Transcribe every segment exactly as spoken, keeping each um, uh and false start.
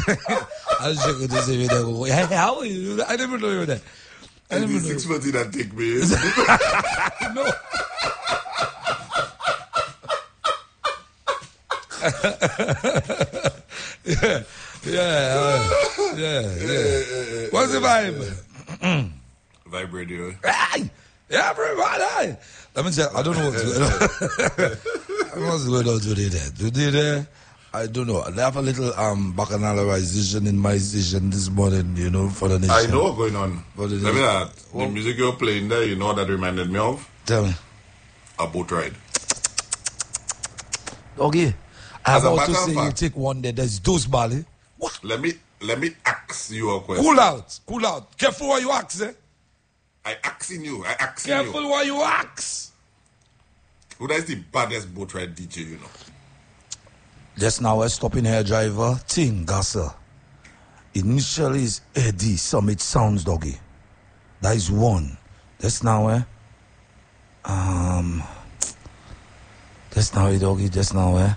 I was checking to see if they go, hey, how are you? I never know you were there. I never know. six months that take me. No. yeah, yeah, uh, yeah, yeah. What's the vibe? Vibe radio. Hey, everybody. Let me tell you, I don't know what's going on. I don't know what's going on today there. Today there, I don't know. I have a little um bacchanalization in my station this morning, you know, for the nation. I know what's going on. For the Let me that. The well, music you're playing there, you know what that reminded me of? Tell me. A boat ride. Okay. I As have a also matter of say you fact- take one there. There's those Bali. What? Let me let me ask you a question. Cool out. Cool out. Careful what you ask, eh? I asking you. I asking Careful you. what you ask. Who is the baddest boat ride D J you know? Just now, we're stopping hair driver, Ting Gasser. Initially is Eddie Summit Sounds Doggy. That is one. Just now, eh? Um, just now, eh, Doggy, just now, eh?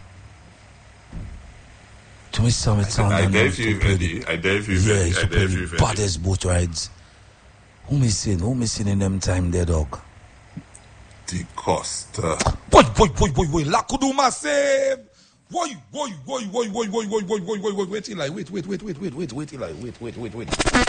To me, Summit Sounds I Doggy. dare you, Eddie. I dare you, Yeah, Eddie. he's I to dare play you, the Eddie. baddest boat rides. Who missing? Who missing in them time there, dog? The Costa. Boy, boy, boy, boy, boy. Lakuduma save. Boy, boy, boy, boy, boy, boy, boy, boy, boy, boy, boy. Wait till I wait, wait, wait, wait, wait, wait, wait till I wait, wait, wait, wait.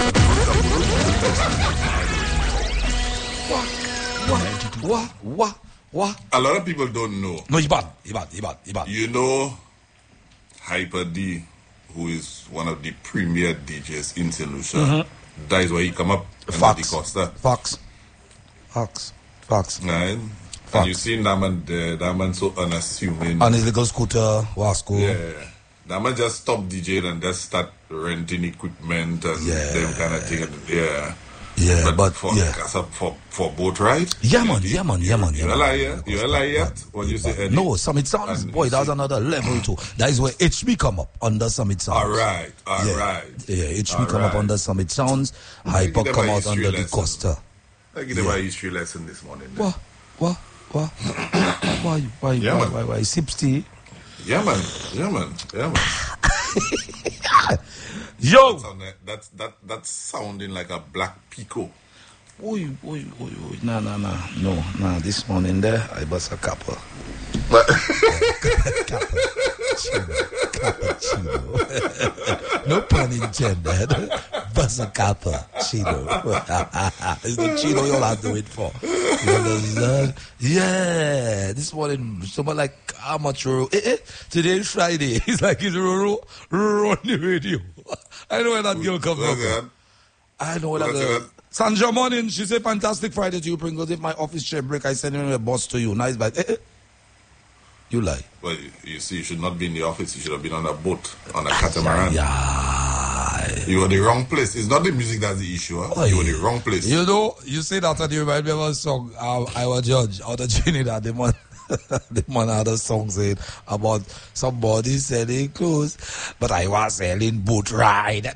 What? What? What? What? A lot of people don't know. No, he bad. He bad. He bad. He bad. You know Hyper D, who is one of the premier D Js in Saint Lucia. Mm-hmm. That is where he come up under the Costa. Facts. Facts. Facts. Right? And you see that man there, that man so unassuming. On his little scooter, Wasco. Yeah. That man just stop DJing and just start renting equipment and Yeah. them kind of thing. Yeah. Yeah, but, but for, yeah. as a- for for boat ride. Yeah, man. you- Yeah, man. Yeah, man. Yeah, You man. a liar? You a liar yet? When you say Eddie? No, Summit Sounds, And boy, you that's see- another level too. That is where H B come up under Summit Sounds. All right, all yeah. right. Yeah, H B All come up right. under Summit Sounds. I Hyper give come them a out history under the lesson. Costa. I give them a history lesson this morning. then. What? What? What? Why? Why? Yeah, why? man. Why? Why? Sipsty. Yeah, man. Yeah, man. Yeah, man. Yo. Sound like- That's that that's sounding like a black pico. Oi, oi, oi, oi. Nah, nah, nah. No, nah. This morning there, I bust a kappa. But Cappuccino. Cappuccino. No pun intended. Bust a cappuccino. It's the chino you all have to wait for. You understand? Yeah. This morning, someone like amateur. Eh, eh. Today is Friday. It's like he's ro- ro- on the radio. I know where that girl comes What's from. that? I know where that What's girl. that? Sandra morning, she said, fantastic Friday to you, Pringles. If my office chair break, I send him a boss to you. Nice, but eh, eh. You lie. Well, you, you see, you should not be in the office. You should have been on a boat, on a catamaran. Yeah. You were the wrong place. It's not the music that's the issue. Huh? Oh, you were yeah. the wrong place. You know, you say that and you remind me of a song, uh, I was judge out of Trinidad. The man, the man had a song saying about somebody selling clothes, but I was selling boat ride.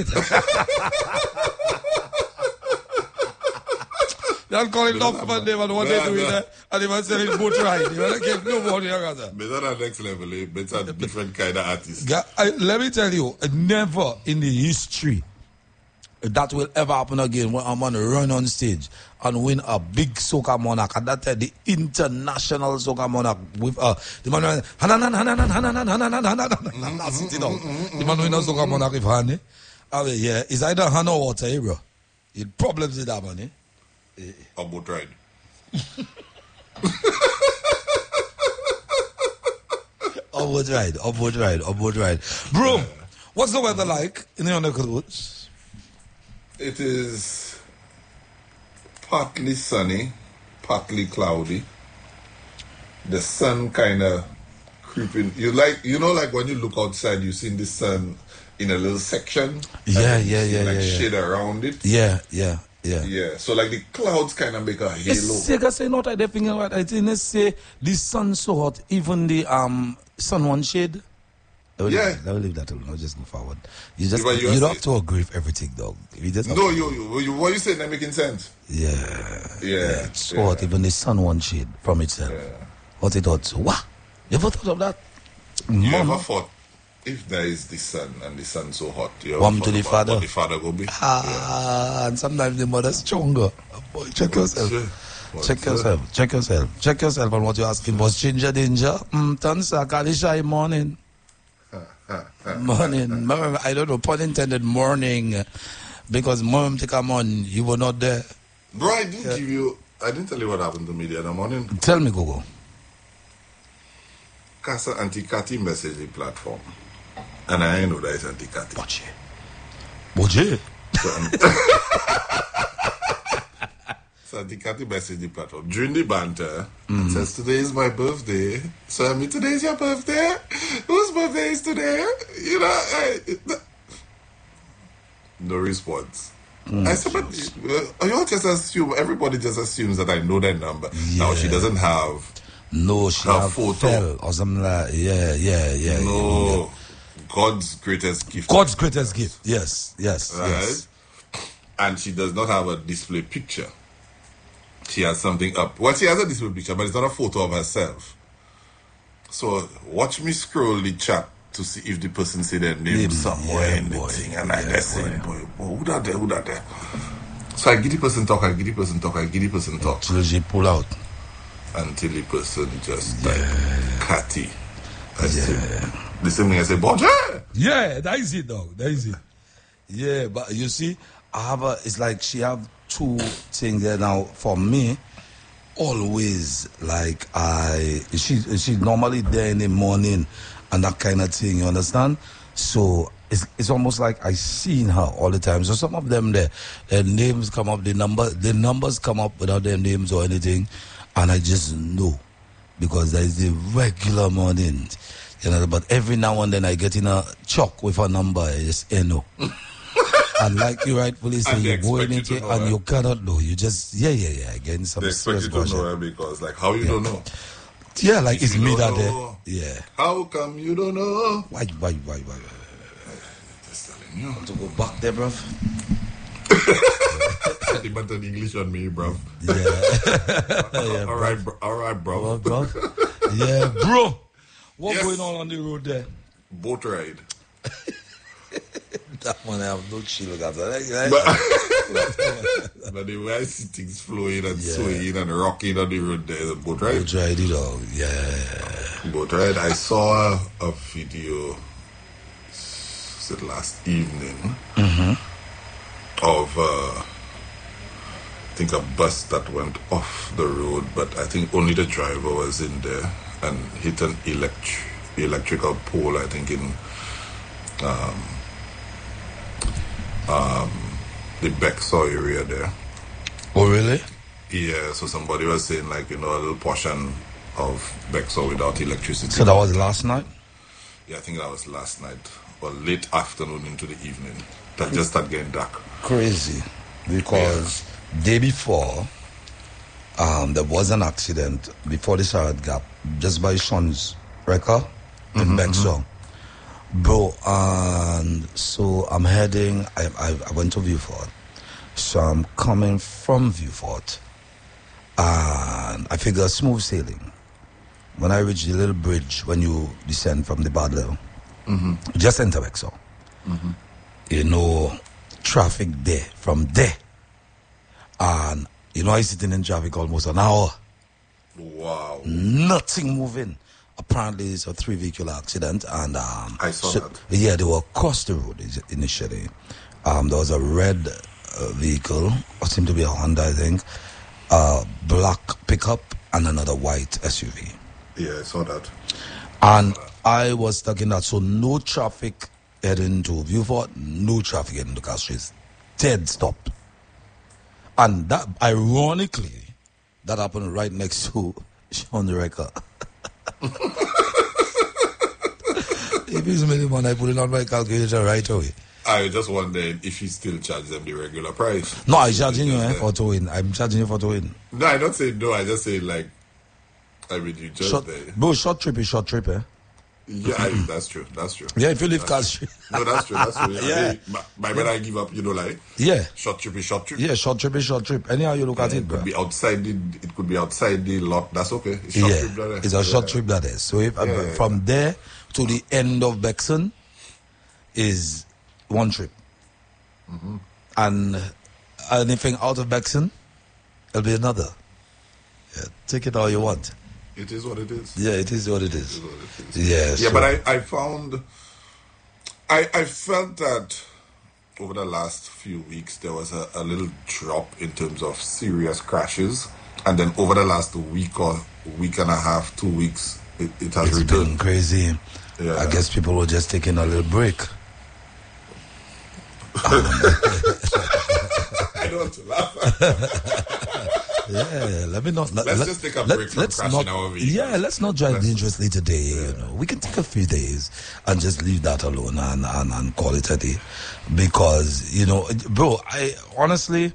They'll call him off for them and what they do there, and they were selling boat ride. They were get no money. Better than next level, eh? Better different kind of artist. Yeah, I, let me tell you, never in the history that will ever happen again when I'm on a run on stage and win a big soca monarch, and that uh, the international soca monarch with uh, the man who Hanan Hanan Hanan Hanan Hanan that's it down. The man who win a soca monarch with honey. I mean, yeah, it's either Hannah or water, eh, bro. It problems with that man, eh? A boat ride. Upward ride, upward ride, upward ride. Bro, what's the weather like in the neck of the woods? It is partly sunny, partly cloudy. The sun kind of creeping. You like, you know, like when you look outside, you see the sun in a little section. Yeah, and you yeah, see, yeah, like yeah, yeah. shade around it. Yeah, yeah, yeah. Yeah. So like the clouds kind of make a halo. Sega say not I think about I think let's say the sun so hot, even the um sun one shade. I will Yeah. leave, I will leave that alone. I'll just go forward. You just Yeah, but you, you don't are have to agree with everything, dog. You just have No, to- you, you, you, what you saying that making sense? yeah, Yeah. it's so hot, even the sun one shade from itself. Yeah. What it thought? So, what? You ever thought of that? You Mama. ever thought if there is the sun and the sun so hot, you Warm to the father. What the father go be. Ah, yeah. And sometimes the mother stronger. Boy, check yourself. Check What's yourself. that? Check yourself. Check yourself on what you're asking. Was ginger danger? Mm, Tansa, Kalisha, morning. Morning. I don't know, pun intended, morning. Because mom take a on, you were not there. Bro, I didn't Yeah. give you, I didn't tell you what happened to me the other morning. Tell me, Gogo. Casa Antikati messaging platform. And I know that it's Antikati. Boche. Boche? So Antikati messaging platform. During the banter, it says, today is my birthday. So I mean, today is your birthday? Whose birthday is today? You know, I, no response. Mm, I said, but uh, you all just assume, everybody just assumes that I know that number. Now she doesn't have No, she her have photo. fell or something like yeah, yeah, yeah. No. God's greatest gift. God's greatest gift. Yes, yes, Right? yes. And she does not have a display picture. She has something up. Well, she has a display picture, but it's not a photo of herself. So watch me scroll the chat to see if the person say their name Name, somewhere yeah, in the boy. thing. And I Yeah, just say, boy, boy, who that there, who that there? So I give the person talk, I give the person talk, I give the person talk. Till she pull out. Until the person just like, catty. I say, the same thing I say, Bonjour! Yeah, that is it, dog. That is it. Yeah, but you see, I have a. It's like she have two things there now. For me, always like I. She she normally there in the morning, and that kind of thing. You understand? So it's it's almost like I seen her all the time. So some of them there, their names come up, the number, the numbers come up without their names or anything, and I just know because there is the regular morning. You know, but every now and then I get in a chock with a number, I just you know. And like you rightfully say, And they you're going expect you into to it know and her. you cannot know. You just, yeah, yeah, yeah, getting some They expect serious you to pressure. know her because, like, how you don't know? Yeah, like If it's you me don't that know, day. Yeah. How come you don't know? Why, why, why, why, why? Just telling you. To go back there, bruv? They bantered English on me, bro. Yeah. yeah, all right, bro. All right, bro. bro. Yeah, bro. What's Yes. going on on the road there? Boat ride. That one I have no chill with that. But, but the way I see things flowing and Yeah. swaying and rocking on the road, there's a boat ride. Boat ride it all. Yeah. Boat ride. I saw a video, was it last evening, of uh, I think a bus that went off the road, but I think only the driver was in there and hit an elect- electrical pole, I think in um, um, the Bexar area there. Oh, really? Yeah, so somebody was saying like, you know, a little portion of Bexar without electricity. So that was last night? Yeah, I think that was last night or late afternoon into the evening. That just started getting dark. Crazy. Because day before, um, there was an accident before the Sharad Gap, just by Sean's record in mm-hmm, Bexar. Bro, and so I'm heading, I, I, I went to Viewfort. So I'm coming from Viewfort. And I figure smooth sailing. When I reach the little bridge, when you descend from the bad level, mm-hmm. just enter Bexar. Mm-hmm. You know, traffic there, from there. And, you know, I sitting in traffic almost an hour. Wow. Nothing moving. Apparently, it's a three-vehicular accident. And um, I saw so, that. Yeah, they were across the road initially. Um, there was a red uh, vehicle, or seemed to be a Honda, I think, a black pickup, and another white S U V. Yeah, I saw that. And I was stuck in that. So no traffic heading to Viewfort, no traffic heading to Castries. Dead stop. And that, ironically, that happened right next to Sean the Record. If it's minimum, I put it on my calculator right away. I just wondered if he still charges them the regular price. No, I'm charging you eh, for towing. I'm charging you for towing. No, I don't say no. I just say like, I mean, you just Short, there. bro, short trip is short trip, eh? Yeah, I, that's true. That's true. Yeah, if you leave That's Castries. No, that's true. That's true. Yeah. Yeah. I mean, my, my better I give up, you know, like Yeah. short trip is short trip. Yeah, short trip is short trip. Anyhow you look at it, It bro. could be outside the. It could be outside the lot. That's okay. It's short Yeah, trip. That it's a short trip that is. So if Yeah, uh, yeah, from there to the end of Bexon is one trip. Mm-hmm. And anything out of Bexon, it'll be another. Yeah, take it all you want. It is what it is. Yeah, it is what it is. It is what it is. Yeah, Yeah, sure. but I, I found, I, I felt that over the last few weeks there was a, a little drop in terms of serious crashes. And then over the last week or week and a half, two weeks, it, it has It's returned. been crazy. Yeah. I guess people were just taking a little break. I don't want to laugh. Yeah, let me not. Let, Let's let, just take a let, break from let's crashing not, our vehicles. Yeah, let's not drive Let's- dangerously today. You know, we can take a few days and just leave that alone and, and, and call it a day, because you know, bro. I honestly,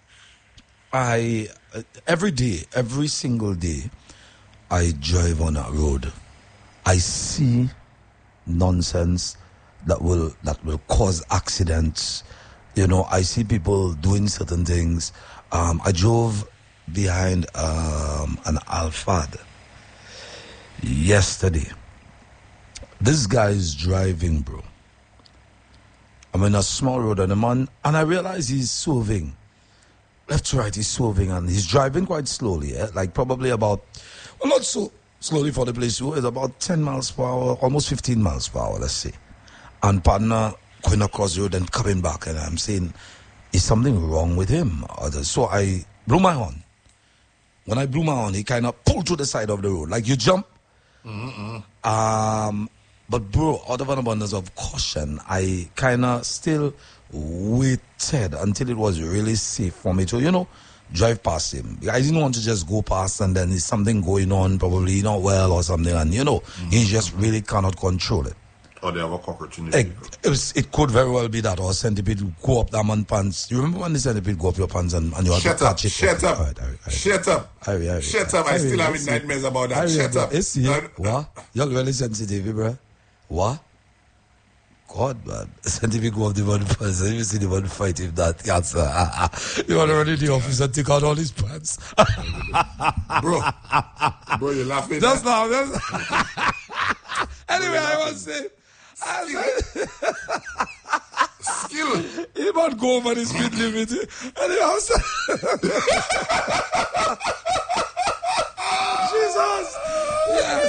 I every day, every single day, I drive on a road. I see nonsense that will that will cause accidents. You know, I see people doing certain things. Um, I drove behind um, an Alphard yesterday. This guy is driving, bro. I'm in a small road and the man, and I realize he's swerving. Left to right, he's swerving and he's driving quite slowly, eh? Like probably about, well, not so slowly for the place to go. It's about ten miles per hour, almost fifteen miles per hour, let's say. And partner going across the road and coming back, and I'm saying, is something wrong with him? Or the- So I blew my horn. When I blew my horn, he kind of pulled to the side of the road, like you jump. Mm-mm. Um, but bro, out of an abundance of caution, I kind of still waited until it was really safe for me to, you know, drive past him. I didn't want to just go past and then there's something going on, probably not well or something, and you know, Mm-hmm. he just really cannot control it. Or they have a cockroach in the It, vehicle. it, was, it could very well be that, or a centipede go up that man's pants. You remember when the centipede go up your pants and, and you have Shut to up, catch it? shut up, All right, all right, all right. shut up, Harry, Harry, shut up. I Harry, still having listen. nightmares about that. Harry, Shut bro, up. it's you. Uh, What? You're really sensitive, bro. What? God, man. Centipede go up the one pants. You see the one fight if that cancer. You want to run in the office and take out all his pants. Bro, bro, you're laughing. Just now. Just... Anyway, I was saying. I said, Skill. he might go over the speed limit. And he was Jesus. Yeah.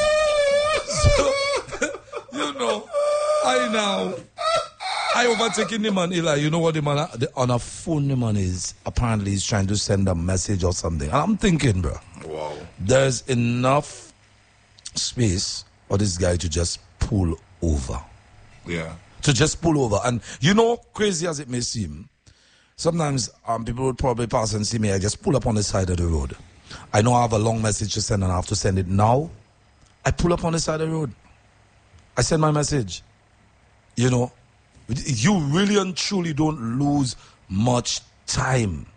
So, you know, I now, I overtaking the man, Eli. You know what the man, the, on a phone, the man is apparently he's trying to send a message or something. And I'm thinking, bro, Wow. there's enough space for this guy to just pull over. Yeah. To just pull over. And you know, crazy as it may seem, sometimes um, people would probably pass and see me. I just pull up on the side of the road. I know I have a long message to send and I have to send it now. I pull up on the side of the road. I send my message. You know, you really and truly don't lose much time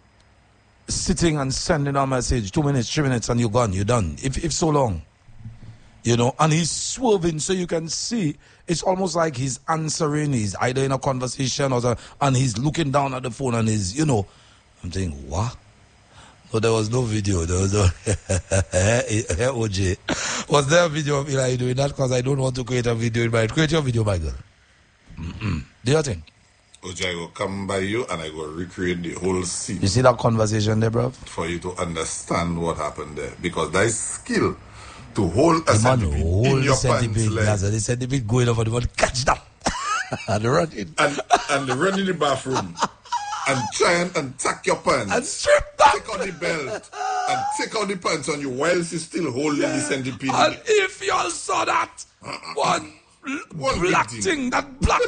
sitting and sending a message. Two minutes, three minutes, and you're gone. You're done. If if so long. You know, and he's swerving, so you can see it's almost like he's answering. He's either in a conversation or so, and he's looking down at the phone and he's, you know, I'm thinking, what? No, there was no video. There was no. Hey, O J, was there a video of Eli doing that? Because I don't want to create a video in my. Create your video, my girl. Mm-mm. Do you think? O J, I will come by you and I will recreate the whole scene You see that conversation there, bro? for you to understand what happened there. Because that is skill to hold a The man centipede hold in the your pants centipede, leg. yes, and the centipede going over the one, catch that, and run in and, and run in the bathroom and try and untuck your pants. and strip that. Take out the belt and take out the pants on you whilst you're still holding the centipede. And if you all saw that one One black big thing, that black,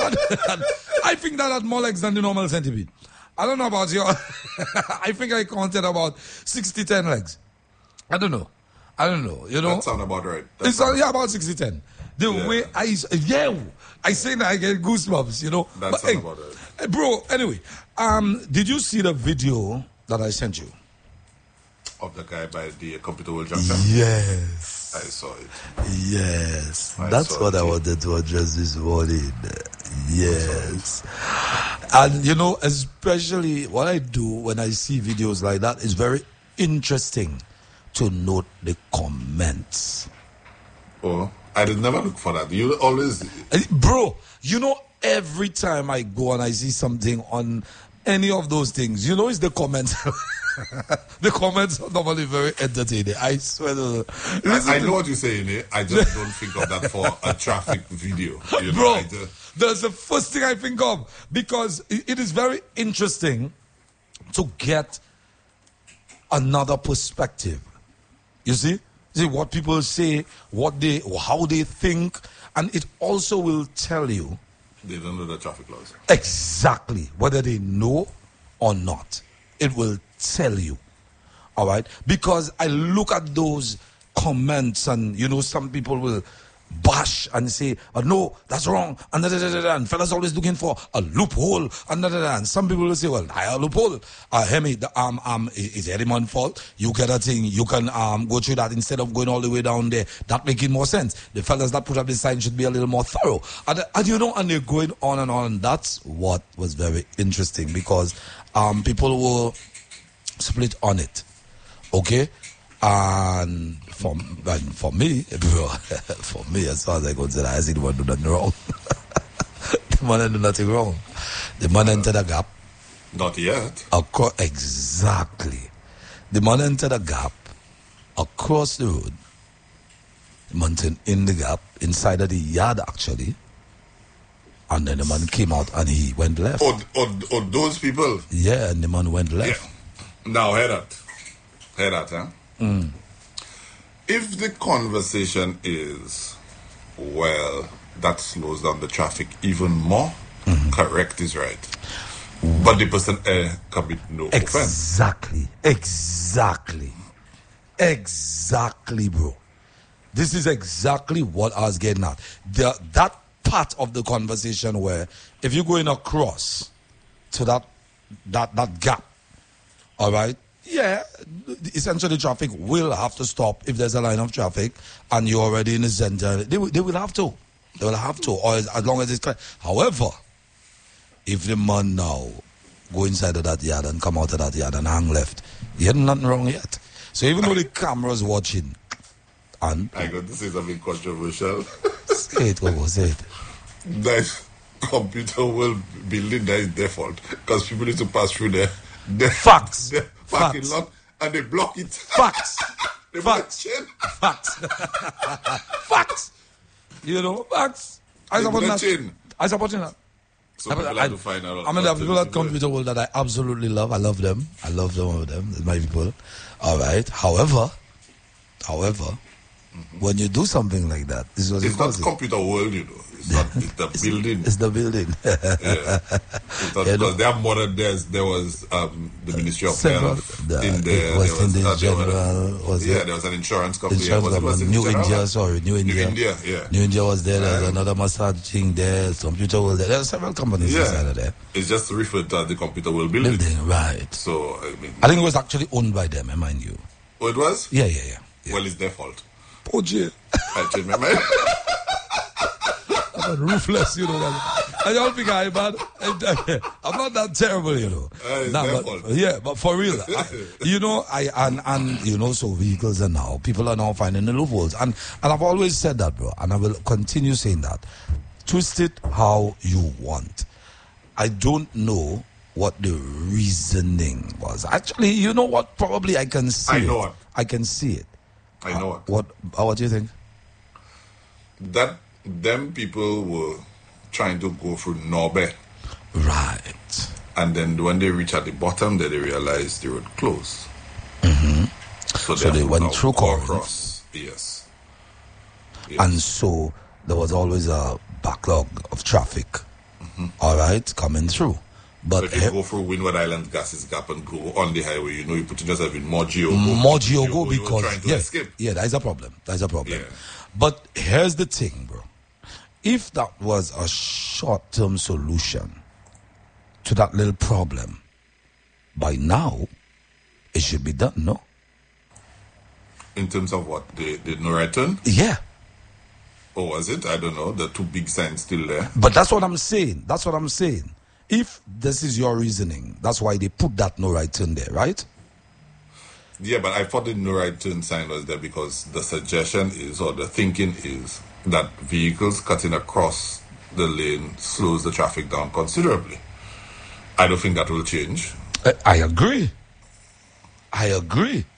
I think that had more legs than the normal centipede. I don't know about you. I think I counted about sixty ten legs. I don't know. I don't know. You know, That sound about right. That it's sound- uh, yeah, about sixty ten. The Yeah. way I yeah, I say that I get goosebumps. You know, That but, sound hey, about right. hey, bro. Anyway, um, did you see the video that I sent you? Of the guy by the Computer World Junction. Yes. I saw it. Yes, I that's saw what it I too. wanted to address this morning. Yes, and you know, especially what I do when I see videos like that is very interesting to note the comments. Oh, I did never look for that. You always... Bro, you know, every time I go and I see something on any of those things, you know, it's the comments. The comments are normally very entertaining. I swear to I, I know what you're saying, eh? I just don't think of that for a traffic video. You know, Bro, I just... that's the first thing I think of, because it is very interesting to get another perspective. You see? See what people say, what they, how they think, and it also will tell you. They don't know the traffic laws. Exactly. Whether they know or not. It will tell you. All right? Because I look at those comments and, you know, some people will bash and say, oh, no, that's wrong. And, da, da, da, da, and fellas always looking for a loophole. And, da, da, da. And some people will say, well, I have a loophole. Uh, Hemi, the, um, um, is any man's fault? You get a thing. You can um, go through that instead of going all the way down there. That making more sense. The fellas that put up the sign should be a little more thorough. And, and you know, and they're going on and on. And that's what was very interesting, because um, people were split on it. Okay? And for, and for me, bro, for me, as far as I consider, I see the man do nothing wrong. The man do nothing wrong. The man entered a gap. Not yet. Across, exactly. The man entered a gap across the road. The man turned in the gap, inside of the yard actually. And then the man came out and he went left. Or, or, or those people. Yeah, and the man went left. Yeah. Now, hear that. Hear that, huh? Mm. If the conversation is, well, that slows down the traffic even more, mm-hmm. correct is right. But the person uh, commit no offense. Exactly. Exactly. Exactly, bro. This is exactly what I was getting at. The, that part of the conversation where if you're going across to that that that gap, all right, yeah, essentially traffic will have to stop if there's a line of traffic and you're already in the center. They will, they will have to. They will have to, or as, as long as it's clear. However, if the man now go inside of that yard and come out of that yard and hang left, he had nothing wrong yet. So even though the camera's watching, and I got to say something controversial. Say it, go, say it. That computer will building that is their fault because people need to pass through there. The Facts. The parking Facts. lot and they block it. Facts. They Facts. chain. Facts. Facts. You know, facts. I They support put a that. chain. I support that. So people I, have to find out. I mean, there are people at computer world that I absolutely love. I love them. I love them of them. They're my people. All right. However, however, mm-hmm. when you do something like that, this is what it's it not calls computer world, you know. It's not. It's the it's, building. It's the building. Yeah. It's not, Yeah, because there are more than there's there was um, the Ministry of Several, Health the, in there. West there was, Indies uh, there General was, was yeah, it? there was an insurance company. Insurance was it company. West New Indies India, General? sorry, New India. New India, yeah. New India was there. There's Um, another massage thing there. Computer world there. There's several companies Yeah. inside of there. It's just referred to as the computer world building. Building, right. So I mean, I think it was actually owned by them, I mind you. oh, it was. Yeah, yeah, yeah. yeah. Well, it's their fault. Oh, gee. I changed my mind. I'm ruthless, you know. Man. I don't think I, man. I'm not that terrible, you know. Uh, it's Nah, their but, fault. yeah, but for real, I, you know, I and and you know, so vehicles are now people are now finding the loopholes, and and I've always said that, bro, and I will continue saying that. Twist it how you want. I don't know what the reasoning was. Actually, you know what? Probably I can see I it. know it. I can see it. I know Uh, it. What? Uh, what do you think? That them people were trying to go through Norbe, Right. and then when they reach at the bottom, then they realized the road closed. Mm-hmm. So, So they have to went now through go Corinth. across. Yes. Yes. And so there was always a backlog of traffic, Mm-hmm. all right, coming through. But if you he- go through Windward Island, Gases Gap, and go on the highway, you know you're putting yourself in more geogo. more geogo You were because trying to yeah, escape. yeah, that is a problem. That is a problem. Yeah. But here's the thing, bro. If that was a short-term solution to that little problem, by now it should be done, no? In terms of what? The, the no right turn? Yeah. Or was it? I don't know. The two big signs still there. But that's what I'm saying. That's what I'm saying. If this is your reasoning, that's why they put that no right turn there, right? Yeah, but I thought the no right turn sign was there because the suggestion is, or the thinking is, that vehicles cutting across the lane slows the traffic down considerably. I don't think that will change. I, I agree. I agree.